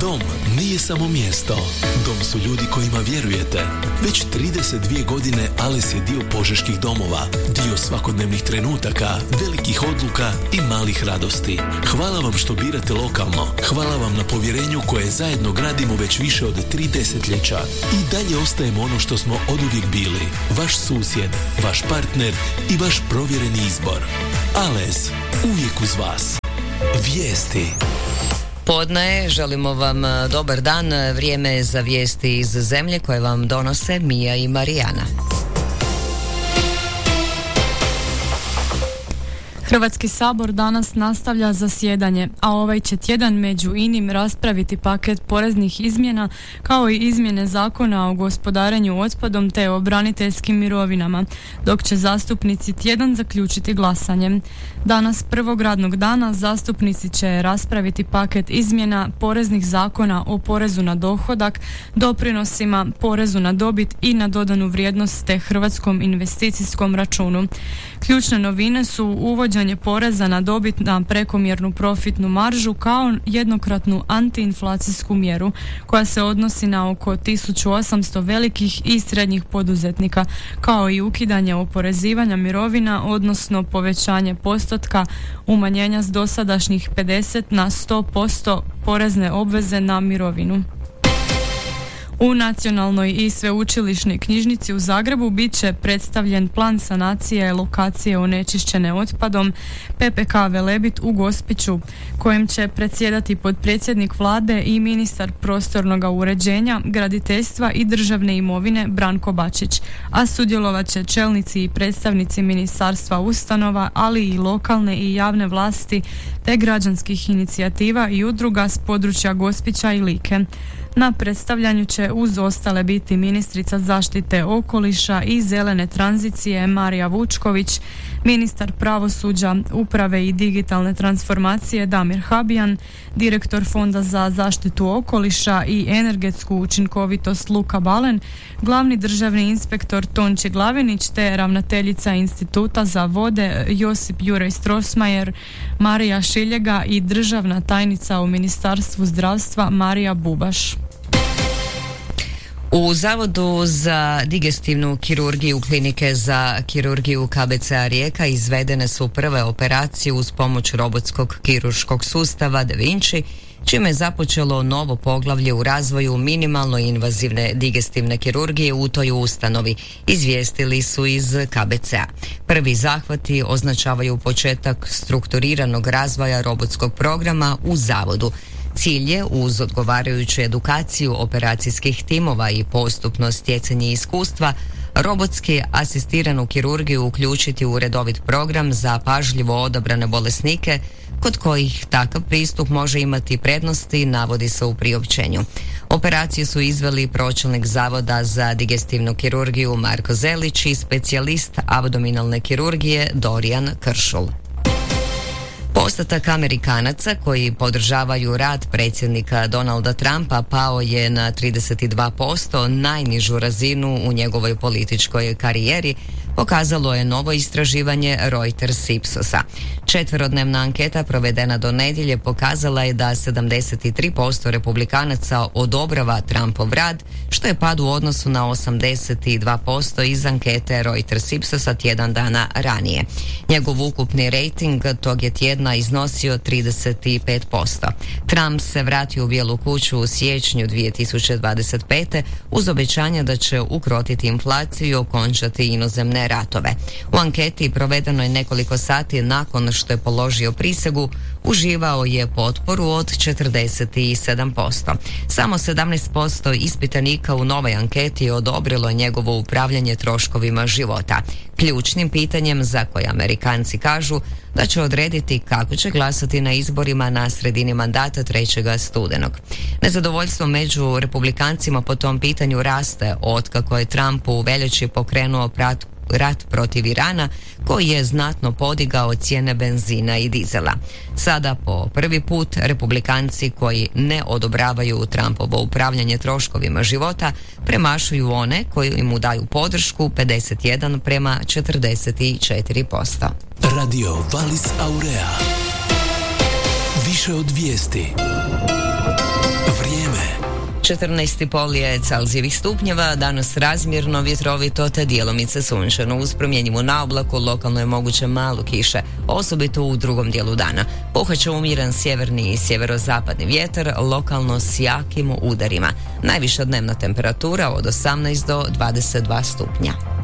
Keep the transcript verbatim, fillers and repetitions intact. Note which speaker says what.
Speaker 1: Dom nije samo mjesto. Dom su ljudi kojima vjerujete. Već trideset dvije godine Ales je dio požeških domova, dio svakodnevnih trenutaka, velikih odluka i malih radosti. Hvala vam što birate lokalno. Hvala vam na povjerenju koje zajedno gradimo već više od tri desetljeća. I dalje ostajemo ono što smo oduvijek bili. Vaš susjed, vaš partner i vaš provjereni izbor. Ales, uvijek uz vas. Vijesti.
Speaker 2: Podne, želimo vam dobar dan, vrijeme je za vijesti iz zemlje koje vam donose Mija i Marijana.
Speaker 3: Hrvatski sabor danas nastavlja zasjedanje, a ovaj će tjedan među inim raspraviti paket poreznih izmjena kao i izmjene zakona o gospodarenju otpadom te o braniteljskim mirovinama, dok će zastupnici tjedan zaključiti glasanjem. Danas prvog radnog dana zastupnici će raspraviti paket izmjena poreznih zakona o porezu na dohodak, doprinosima, porezu na dobit i na dodanu vrijednost te hrvatskom investicijskom računu. Ključne novine su uvođenje poreza na dobit na prekomjernu profitnu maržu kao jednokratnu antiinflacijsku mjeru koja se odnosi na oko tisuću osamsto velikih i srednjih poduzetnika, kao i ukidanje oporezivanja mirovina, odnosno povećanje postotka umanjenja s dosadašnjih pedeset na sto posto porezne obveze na mirovinu. U Nacionalnoj i sveučilišnoj knjižnici u Zagrebu bit će predstavljen plan sanacije lokacije onečišćene otpadom P P K Velebit u Gospiću, kojem će predsjedati potpredsjednik vlade i ministar prostornog uređenja, graditeljstva i državne imovine Branko Bačić, a sudjelovat će čelnici i predstavnici ministarstva, ustanova, ali i lokalne i javne vlasti te građanskih inicijativa i udruga s područja Gospića i Like. Na predstavljanju će uz ostale biti ministrica zaštite okoliša i zelene tranzicije Marija Vučković, ministar pravosuđa, uprave i digitalne transformacije Damir Habijan, direktor Fonda za zaštitu okoliša i energetsku učinkovitost Luka Balen, glavni državni inspektor Tonči Glavinić te ravnateljica Instituta za vode Josip Jurej Strossmayer, Marija Šiljega i državna tajnica u Ministarstvu zdravstva Marija Bubaš.
Speaker 2: U Zavodu za digestivnu kirurgiju Klinike za kirurgiju K B C-a Rijeka izvedene su prve operacije uz pomoć robotskog kirurškog sustava Da Vinci, čime je započelo novo poglavlje u razvoju minimalno invazivne digestivne kirurgije u toj ustanovi, izvijestili su iz K B C-a. Prvi zahvati označavaju početak strukturiranog razvoja robotskog programa u zavodu. Cilj je uz odgovarajuću edukaciju operacijskih timova i postupno stjecanje iskustva robotski asistiranu kirurgiju uključiti u redovit program za pažljivo odabrane bolesnike kod kojih takav pristup može imati prednosti, navodi se u priopćenju. Operaciju su izveli pročelnik Zavoda za digestivnu kirurgiju Marko Zelić i specijalist abdominalne kirurgije Dorijan Kršul. Postotak Amerikanaca koji podržavaju rad predsjednika Donalda Trumpa pao je na trideset dva posto, najnižu razinu u njegovoj političkoj karijeri, pokazalo je novo istraživanje Reuters Ipsosa. Četverodnevna anketa provedena do nedjelje pokazala je da sedamdeset tri posto republikanaca odobrava Trumpov rad, što je pad u odnosu na osamdeset dva posto iz ankete Reuters Ipsosa tjedan dana ranije. Njegov ukupni rejting tog je tjedna iznosio trideset pet posto. Trump se vratio u Bijelu kuću u siječnju dvije tisuće dvadeset pete uz obećanje da će ukrotiti inflaciju i okončati inozemne ratove. U anketi provedeno je nekoliko sati nakon što je položio prisegu, uživao je potporu od četrdeset sedam posto. Samo sedamnaest posto ispitanika u novoj anketi odobrilo njegovo upravljanje troškovima života, ključnim pitanjem za koje Amerikanci kažu da će odrediti kako će glasati na izborima na sredini mandata trećeg studenog. Nezadovoljstvo među republikancima po tom pitanju raste otkako je Trump u veljači pokrenuo prat rat protiv Irana, koji je znatno podigao cijene benzina i dizela. Sada po prvi put republikanci koji ne odobravaju Trumpovo upravljanje troškovima života premašuju one koji mu daju podršku pedeset jedan prema četrdeset četiri posto.
Speaker 1: Radio Valis Aurea. Više od vijesti. Vrijeme
Speaker 2: četrnaest i pol je Celzijevih stupnjeva, danas razmjerno vjetrovito te djelomice sunčano. Uz promjenjivu naoblaku lokalno je moguće malo kiše, osobito u drugom dijelu dana. Puhat umiran sjeverni i sjeverozapadni vjetar, lokalno s jakim udarima. Najviša dnevna temperatura od osamnaest do dvadeset dva stupnja.